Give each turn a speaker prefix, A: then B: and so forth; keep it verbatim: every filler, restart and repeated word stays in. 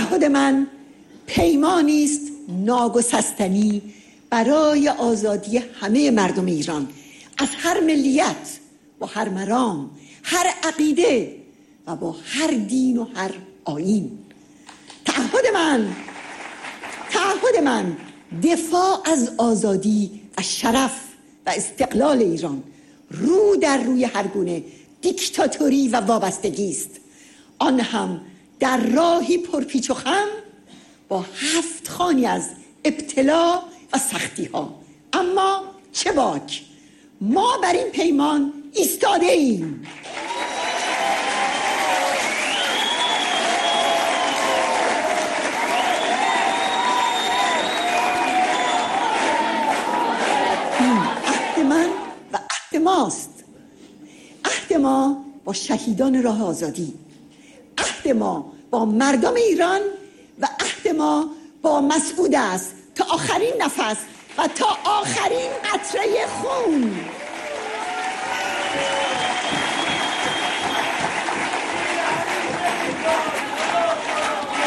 A: تعهد من پیمانی است ناگسستنی برای آزادی همه مردم ایران از هر ملیت و هر مرام، هر عقیده و با هر دین و هر آیین. تعهد من تعهد من دفاع از آزادی، از شرف و استقلال ایران رو در روی هر گونه دیکتاتوری و وابستگی است، آن هم در راهی پرپیچ و خم با هفت خوانی از ابتلا و سختی ها. اما چه باک، ما بر این پیمان ایستاده ایم. این عهد من و عهد ماست، عهد ما با شهیدان راه آزادی، عهد ما با مردم ایران و عهد ما با مسعود است تا آخرین نفس و تا آخرین قطره خون.